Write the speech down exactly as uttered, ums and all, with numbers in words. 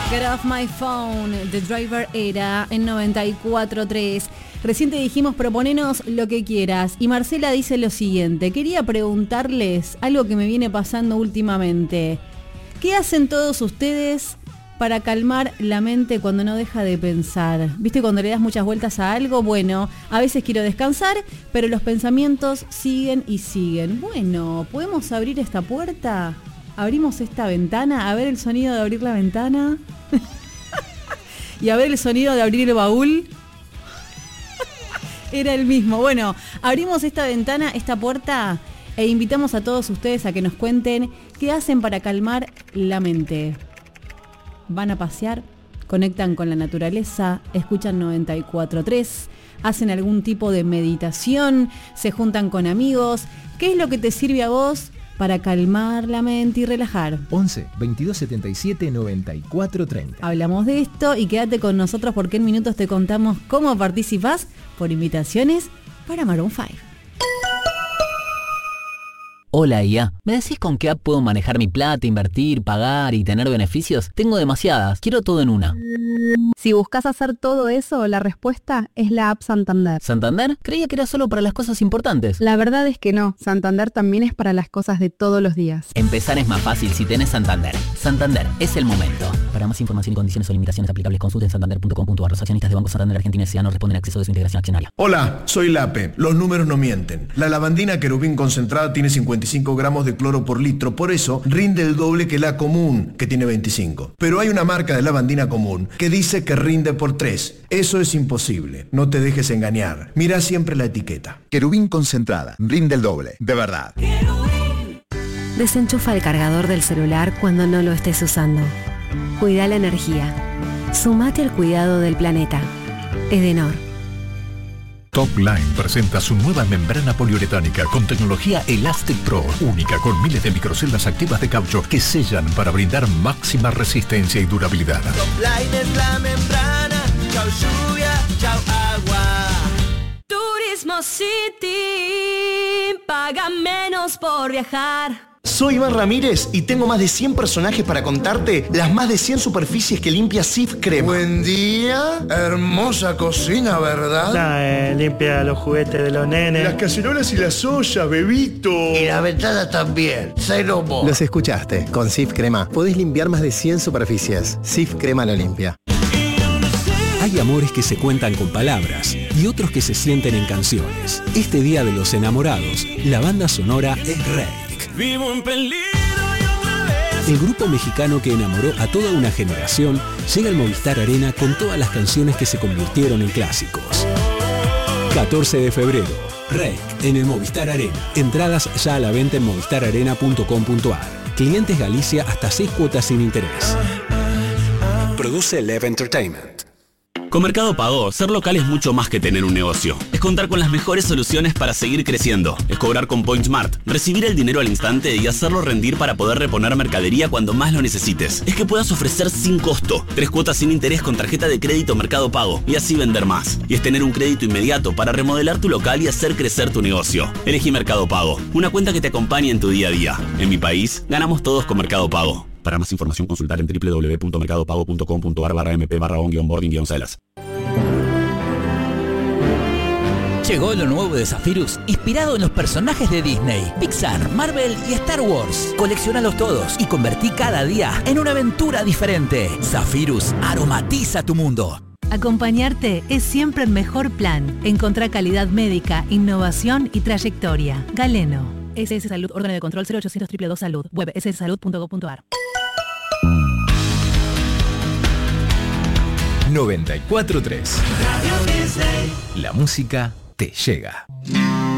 Get Off My Phone, The Driver era en noventa y cuatro tres. Recién te dijimos proponenos lo que quieras. Y Marcela dice lo siguiente: quería preguntarles algo que me viene pasando últimamente. ¿Qué hacen todos ustedes para calmar la mente cuando no deja de pensar? ¿Viste cuando le das muchas vueltas a algo? Bueno, a veces quiero descansar, pero los pensamientos siguen y siguen. Bueno, ¿podemos abrir esta puerta? Abrimos esta ventana, a ver el sonido de abrir la ventana. Y a ver el sonido de abrir el baúl. Era el mismo. Bueno, abrimos esta ventana, esta puerta, e invitamos a todos ustedes a que nos cuenten qué hacen para calmar la mente. Van a pasear, conectan con la naturaleza, escuchan noventa y cuatro tres, hacen algún tipo de meditación, se juntan con amigos. ¿Qué es lo que te sirve a vos para calmar la mente y relajar? once, veintidós setenta y siete, noventa y cuatro treinta. Hablamos de esto y quédate con nosotros porque en minutos te contamos cómo participás por invitaciones para Maroon cinco. Hola I A, ¿me decís con qué app puedo manejar mi plata, invertir, pagar y tener beneficios? Tengo demasiadas, quiero todo en una. Si buscas hacer todo eso, la respuesta es la app Santander. ¿Santander? Creía que era solo para las cosas importantes. La verdad es que no, Santander también es para las cosas de todos los días. Empezar es más fácil si tenés Santander. Santander, es el momento. Para más información y condiciones o limitaciones aplicables, consulten santander punto com punto a r. Los accionistas de Banco Santander Argentina S A no responden a acceso de su integración accionaria. Hola, soy Lape. Los números no mienten. La lavandina Querubín concentrada tiene cincuenta y cinco gramos de cloro por litro, por eso rinde el doble que la común, que tiene veinticinco. Pero hay una marca de lavandina común que dice que rinde por tres. Eso es imposible. No te dejes engañar. Mira siempre la etiqueta. Querubín concentrada. Rinde el doble. De verdad. Desenchufa el cargador del celular cuando no lo estés usando. Cuida la energía. Sumate al cuidado del planeta. Edenor. Topline presenta su nueva membrana poliuretánica con tecnología Elastic Pro, única con miles de microceldas activas de caucho que sellan para brindar máxima resistencia y durabilidad. Topline es la membrana, chau lluvia, chau agua. Turismo City, paga menos por viajar. Soy Iván Ramírez y tengo más de cien personajes para contarte las más de cien superficies que limpia Sif Crema. Buen día, hermosa cocina, ¿verdad? Nah, eh, limpia los juguetes de los nenes. Las cacerolas y las ollas, bebito. Y la ventana también. Cero mo. Los escuchaste. Con Sif Crema podés limpiar más de cien superficies. Sif Crema lo limpia. Hay amores que se cuentan con palabras y otros que se sienten en canciones. Este Día de los Enamorados, la banda sonora es Rey. Vivo en peligro y otra vez. El grupo mexicano que enamoró a toda una generación llega al Movistar Arena con todas las canciones que se convirtieron en clásicos. catorce de febrero, Rey, en el Movistar Arena. Entradas ya a la venta en movistar arena punto com punto a r. Clientes Galicia hasta seis cuotas sin interés. Produce Lev Entertainment. Con Mercado Pago, ser local es mucho más que tener un negocio. Es contar con las mejores soluciones para seguir creciendo. Es cobrar con PointSmart, recibir el dinero al instante y hacerlo rendir para poder reponer mercadería cuando más lo necesites. Es que puedas ofrecer sin costo, tres cuotas sin interés con tarjeta de crédito Mercado Pago y así vender más. Y es tener un crédito inmediato para remodelar tu local y hacer crecer tu negocio. Elegí Mercado Pago, una cuenta que te acompañe en tu día a día. En mi país, ganamos todos con Mercado Pago. Para más información, consultar en doble u doble u doble u punto mercado pago punto com punto a r barra m p barra on guion boarding guion celas. Llegó lo nuevo de Zephyrus, inspirado en los personajes de Disney, Pixar, Marvel y Star Wars. Coleccionalos todos y convertí cada día en una aventura diferente. Zephyrus aromatiza tu mundo. Acompañarte es siempre el mejor plan. Encontrá calidad médica, innovación y trayectoria. Galeno. S S Salud, órgano de control cero ochocientos dos dos dos Salud. Web s s salud punto gov punto a r. noventa y cuatro tres. La música te llega.